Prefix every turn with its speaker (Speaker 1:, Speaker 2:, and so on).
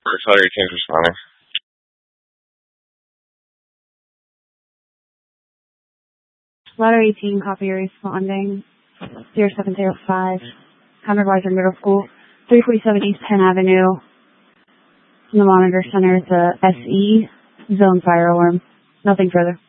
Speaker 1: Auxiliary teams responding.
Speaker 2: Ladder 18, copy responding. 0705, Countervisor Middle School, 347 East Penn Avenue. From the Monitor Center to SE, zone fire alarm. Nothing further.